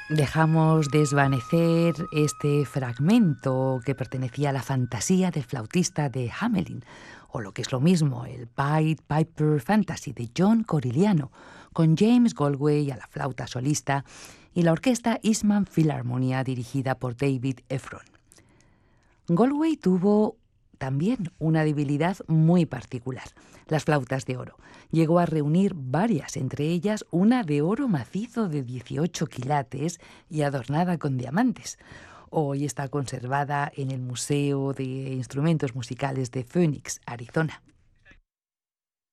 Dejamos desvanecer este fragmento que pertenecía a la fantasía del flautista de Hamelin, o lo que es lo mismo, el Pied Piper Fantasy de John Corigliano, con James Galway a la flauta solista y la orquesta Eastman Philharmonia dirigida por David Efron. Galway tuvo también una debilidad muy particular, las flautas de oro. Llegó a reunir varias, entre ellas una de oro macizo de 18 quilates y adornada con diamantes. Hoy está conservada en el Museo de Instrumentos Musicales de Phoenix, Arizona.